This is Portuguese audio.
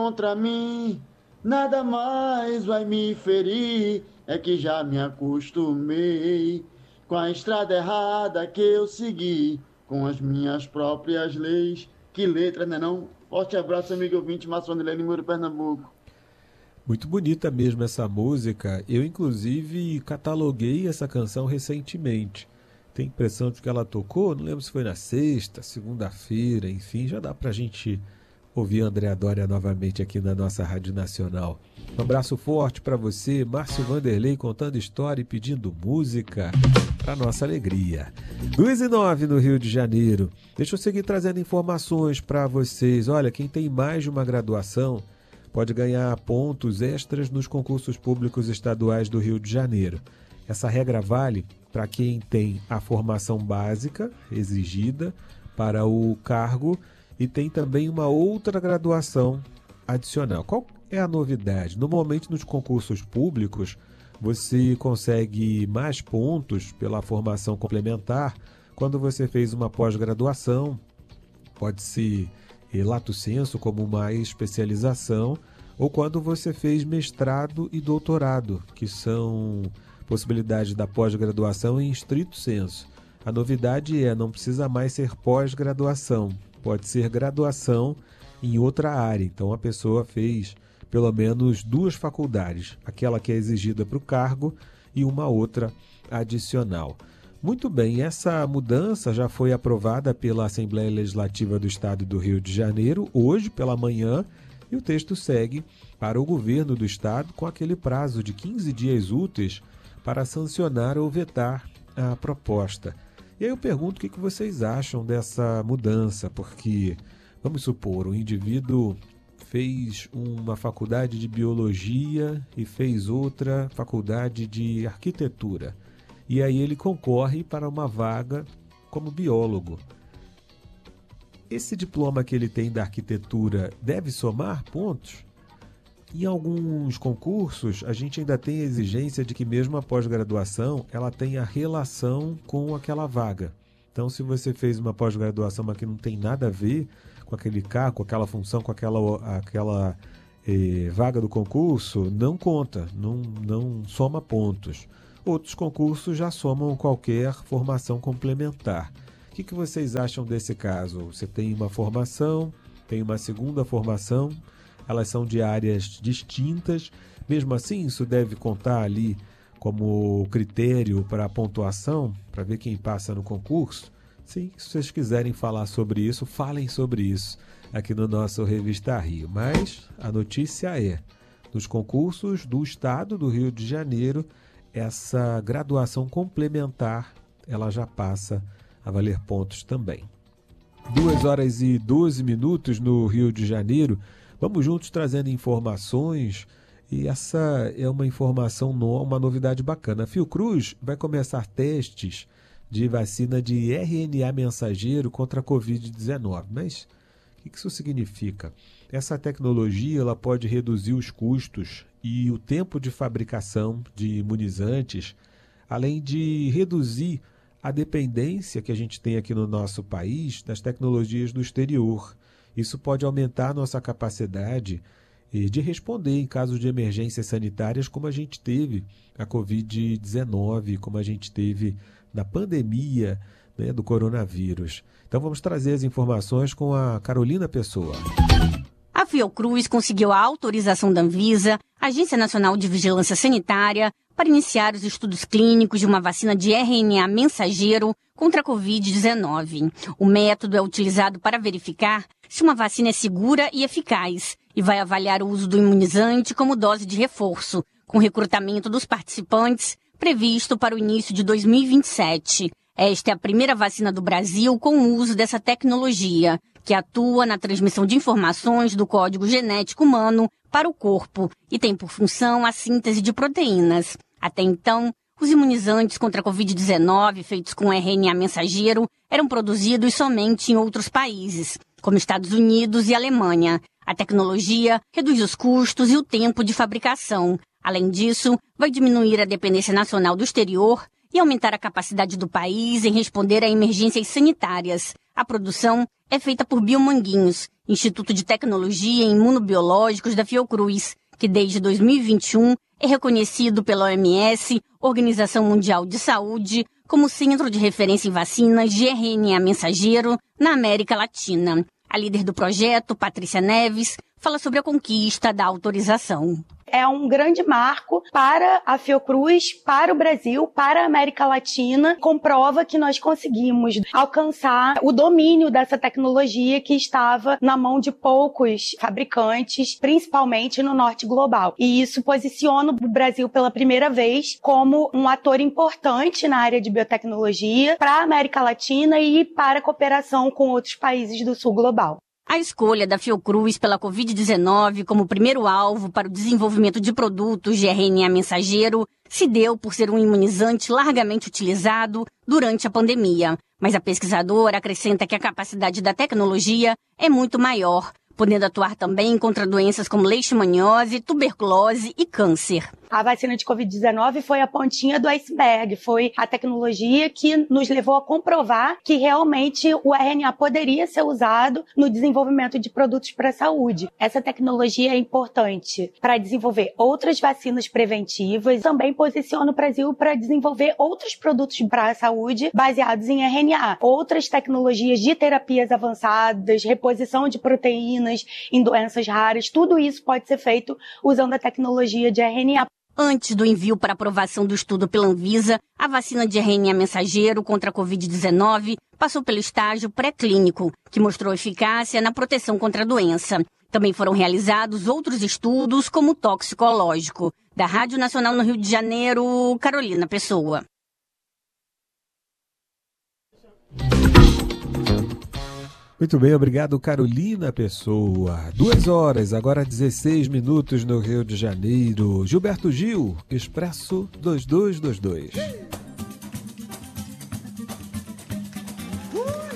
contra mim, nada mais vai me ferir. É que já me acostumei com a estrada errada que eu segui, com as minhas próprias leis. Que letra, né não? Forte abraço, amigo ouvinte, Márcio Vanderlei, Muro, Pernambuco. Muito bonita mesmo essa música. Eu, inclusive, cataloguei essa canção recentemente. Tem impressão de que ela tocou, não lembro se foi na sexta, segunda-feira, enfim, já dá pra gente ouvir Andréa Doria novamente aqui na nossa Rádio Nacional. Um abraço forte para você, Márcio Vanderlei, contando história e pedindo música para nossa alegria. 2:09 no Rio de Janeiro. Deixa eu seguir trazendo informações para vocês. Olha, quem tem mais de uma graduação pode ganhar pontos extras nos concursos públicos estaduais do Rio de Janeiro. Essa regra vale para quem tem a formação básica exigida para o cargo e tem também uma outra graduação adicional. Qual é a novidade? Normalmente nos concursos públicos você consegue mais pontos pela formação complementar quando você fez uma pós-graduação, pode ser lato sensu como uma especialização, ou quando você fez mestrado e doutorado, que são possibilidades da pós-graduação em estrito sensu. A novidade não precisa mais ser pós-graduação, pode ser graduação em outra área. Então a pessoa fez pelo menos 2 faculdades, aquela que é exigida para o cargo e uma outra adicional. Muito bem, essa mudança já foi aprovada pela Assembleia Legislativa do Estado do Rio de Janeiro, hoje pela manhã, e o texto segue para o governo do Estado com aquele prazo de 15 dias úteis para sancionar ou vetar a proposta. E aí eu pergunto o que vocês acham dessa mudança, porque, vamos supor, o indivíduo fez uma faculdade de biologia e fez outra faculdade de arquitetura. E aí ele concorre para uma vaga como biólogo. Esse diploma que ele tem da arquitetura deve somar pontos? Em alguns concursos, a gente ainda tem a exigência de que mesmo a pós-graduação, ela tenha relação com aquela vaga. Então, se você fez uma pós-graduação, mas que não tem nada a ver com aquele cargo, com aquela função, com aquela vaga do concurso, não conta, não soma pontos. Outros concursos já somam qualquer formação complementar. O que vocês acham desse caso? Você tem uma formação, tem uma segunda formação, elas são de áreas distintas. Mesmo assim, isso deve contar ali como critério para a pontuação, para ver quem passa no concurso? Sim, se vocês quiserem falar sobre isso, falem sobre isso aqui no nosso Revista Rio. Mas a notícia é, nos concursos do Estado do Rio de Janeiro, essa graduação complementar, ela já passa a valer pontos também. 2:12 no Rio de Janeiro. Vamos juntos trazendo informações, e essa é uma informação, uma novidade bacana. A Fiocruz vai começar testes de vacina de RNA mensageiro contra a Covid-19. Mas o que isso significa? Essa tecnologia ela pode reduzir os custos e o tempo de fabricação de imunizantes, além de reduzir a dependência que a gente tem aqui no nosso país das tecnologias do exterior. Isso pode aumentar a nossa capacidade de responder em casos de emergências sanitárias, como a gente teve a Covid-19, como a gente teve na pandemia, né, do coronavírus. Então vamos trazer as informações com a Carolina Pessoa. A Fiocruz conseguiu a autorização da Anvisa, Agência Nacional de Vigilância Sanitária, para iniciar os estudos clínicos de uma vacina de RNA mensageiro contra a Covid-19. O método é utilizado para verificar se uma vacina é segura e eficaz e vai avaliar o uso do imunizante como dose de reforço, com recrutamento dos participantes previsto para o início de 2027. Esta é a primeira vacina do Brasil com o uso dessa tecnologia, que atua na transmissão de informações do código genético humano para o corpo e tem por função a síntese de proteínas. Até então, os imunizantes contra a Covid-19 feitos com RNA mensageiro eram produzidos somente em outros países, como Estados Unidos e Alemanha. A tecnologia reduz os custos e o tempo de fabricação. Além disso, vai diminuir a dependência nacional do exterior e aumentar a capacidade do país em responder a emergências sanitárias. A produção é feita por Biomanguinhos, Instituto de Tecnologia e Imunobiológicos da Fiocruz, que desde 2021 é reconhecido pela OMS, Organização Mundial de Saúde, como centro de referência em vacinas de RNA mensageiro na América Latina. A líder do projeto, Patrícia Neves, fala sobre a conquista da autorização. É um grande marco para a Fiocruz, para o Brasil, para a América Latina. Comprova que nós conseguimos alcançar o domínio dessa tecnologia que estava na mão de poucos fabricantes, principalmente no norte global. E isso posiciona o Brasil pela primeira vez como um ator importante na área de biotecnologia para a América Latina e para a cooperação com outros países do sul global. A escolha da Fiocruz pela Covid-19 como primeiro alvo para o desenvolvimento de produtos de RNA mensageiro se deu por ser um imunizante largamente utilizado durante a pandemia. Mas a pesquisadora acrescenta que a capacidade da tecnologia é muito maior, podendo atuar também contra doenças como leishmaniose, tuberculose e câncer. A vacina de Covid-19 foi a pontinha do iceberg, foi a tecnologia que nos levou a comprovar que realmente o RNA poderia ser usado no desenvolvimento de produtos para a saúde. Essa tecnologia é importante para desenvolver outras vacinas preventivas, também posiciona o Brasil para desenvolver outros produtos para a saúde baseados em RNA, outras tecnologias de terapias avançadas, reposição de proteínas em doenças raras, tudo isso pode ser feito usando a tecnologia de RNA. Antes do envio para aprovação do estudo pela Anvisa, a vacina de RNA mensageiro contra a Covid-19 passou pelo estágio pré-clínico, que mostrou eficácia na proteção contra a doença. Também foram realizados outros estudos, como o toxicológico. Da Rádio Nacional no Rio de Janeiro, Carolina Pessoa. Muito bem, obrigado, Carolina Pessoa. 2 horas, agora 16 minutos no Rio de Janeiro. Gilberto Gil, Expresso 2222.